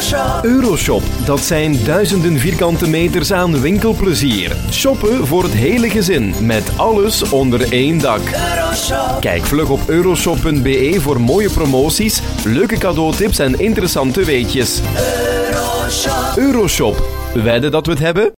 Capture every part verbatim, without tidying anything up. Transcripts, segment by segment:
Euroshop, dat zijn duizenden vierkante meters aan winkelplezier. Shoppen voor het hele gezin, met alles onder één dak. Kijk vlug op euroshop punt b e voor mooie promoties, leuke cadeautips en interessante weetjes. Euroshop. Euroshop. Wedden dat we het hebben?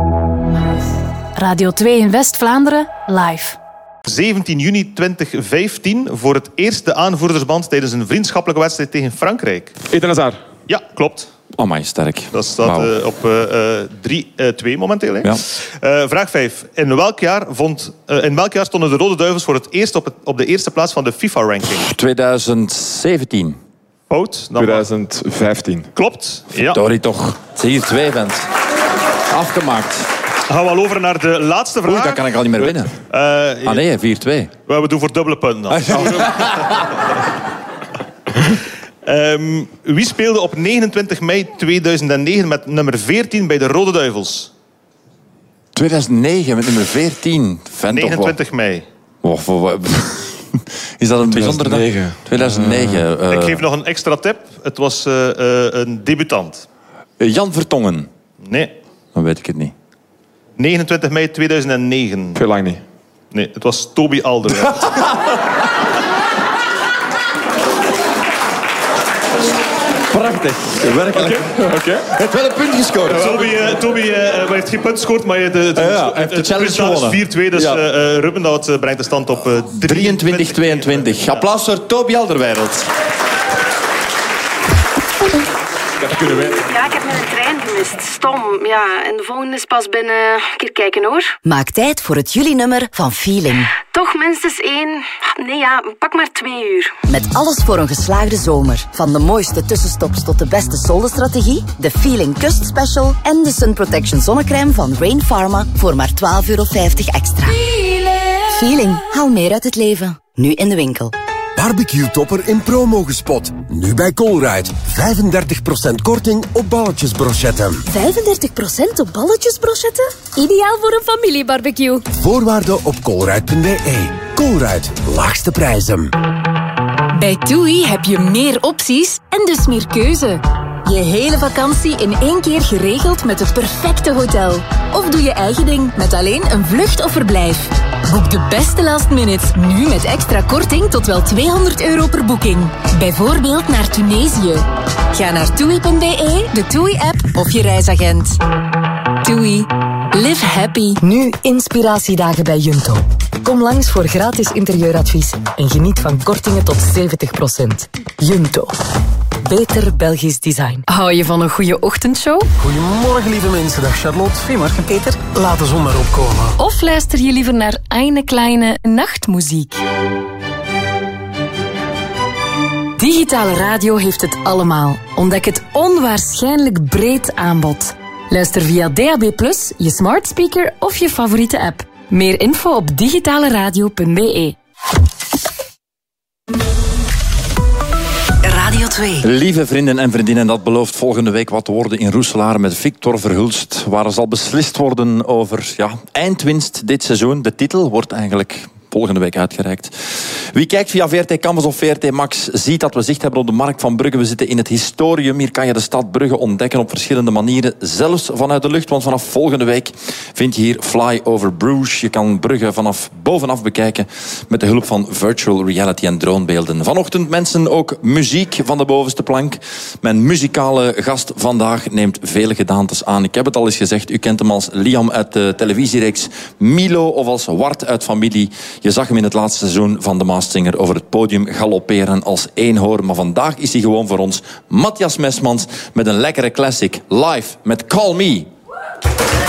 Radio twee in West-Vlaanderen, live. zeventien juni tweeduizend vijftien voor het eerst de aanvoerdersband tijdens een vriendschappelijke wedstrijd tegen Frankrijk. Eden Hazard. Ja, klopt. Amai, sterk. Dat staat wow. uh, op drie twee momenteel. Hè? Ja. Uh, vraag vijf. In welk, jaar vond, uh, in welk jaar stonden de Rode Duivels voor het eerst op, het, op de eerste plaats van de FIFA-ranking? twintig zeventien. Fout. Dan twintig vijftien. Klopt. Ja. Sorry toch. Dat je hier twee bent. Afgemaakt. Gaan we al over naar de laatste vraag. Oei, dat kan ik al niet meer winnen. Uh, ah nee, vier twee. We doen voor dubbele punten dan. um, wie speelde op negenentwintig mei tweeduizend negen met nummer veertien bij de Rode Duivels? tweeduizend negen met nummer veertien. Vent negenentwintig mei. Oh, voor, is dat een bijzondere dag? tweeduizend negen. Uh, ik geef nog een extra tip. Het was uh, uh, een debutant. Jan Vertongen. Nee. Dan weet ik het niet. negenentwintig mei tweeduizend negen. Veel lang niet. Nee, het was Toby Alderweireld. Prachtig. Werkelijk. Oké. Okay. Okay. Het wel een punt gescoord. Toby, uh, Toby uh, heeft geen punt gescoord, maar de, de, de, uh, ja, het, de het challenge gewonnen. vier twee, dus ja. uh, Ruben dat uh, brengt de stand op uh, drieëntwintig tweeëntwintig. Ja. Applaus voor Toby Alderweireld. Ja, ik heb mijn trein gemist. Stom. Ja, en de volgende is pas binnen... Een keer kijken, hoor. Maak tijd voor het juli-nummer van Feeling. Toch minstens één... Nee, ja, pak maar twee uur. Met alles voor een geslaagde zomer. Van de mooiste tussenstops tot de beste soldenstrategie, de Feeling Kust Special en de Sun Protection zonnecrème van Rain Pharma voor maar twaalf euro vijftig extra. Feeling. Feeling. Haal meer uit het leven. Nu in de winkel. Barbecue-topper in promo gespot. Nu bij Colruyt. vijfendertig procent korting op balletjesbrochetten. vijfendertig procent op balletjesbrochetten? Ideaal voor een familiebarbecue. Voorwaarden op colruyt punt b e. Colruyt. Laagste prijzen. Bij TUI heb je meer opties en dus meer keuze. Je hele vakantie in één keer geregeld met het perfecte hotel. Of doe je eigen ding met alleen een vlucht of verblijf. Boek de beste last minute, nu met extra korting tot wel tweehonderd euro per boeking. Bijvoorbeeld naar Tunesië. Ga naar toei punt b e, de TUI-app of je reisagent. TUI. Live happy. Nu inspiratiedagen bij Junto. Kom langs voor gratis interieuradvies en geniet van kortingen tot zeventig procent. Junto. Beter Belgisch design. Hou je van een goede ochtendshow? Goedemorgen, lieve mensen. Dag Charlotte. Goedemorgen, Peter. Laat de zon maar opkomen. Of luister je liever naar Eine Kleine Nachtmuziek? Digitale radio heeft het allemaal. Ontdek het onwaarschijnlijk breed aanbod. Luister via D A B plus, je smart speaker of je favoriete app. Meer info op digitaleradio punt b e. Radio twee. Lieve vrienden en vriendinnen, dat belooft volgende week wat te worden in Roeselaar met Victor Verhulst, waar er zal beslist worden over ja, eindwinst dit seizoen. De titel wordt eigenlijk volgende week uitgereikt. Wie kijkt via V R T Canvas of V R T Max ziet dat we zicht hebben op de markt van Brugge. We zitten in het historium. Hier kan je de stad Brugge ontdekken op verschillende manieren. Zelfs vanuit de lucht, want vanaf volgende week vind je hier Fly over Bruges. Je kan Brugge vanaf bovenaf bekijken met de hulp van virtual reality en dronebeelden. Vanochtend mensen ook muziek van de bovenste plank. Mijn muzikale gast vandaag neemt vele gedaantes aan. Ik heb het al eens gezegd, u kent hem als Liam uit de televisiereeks Milo of als Wart uit Familie. Je zag hem in het laatste seizoen van The Masked Singer over het podium galopperen als eenhoorn. Maar vandaag is hij gewoon voor ons Matthias Mesmans met een lekkere classic live met Call Me.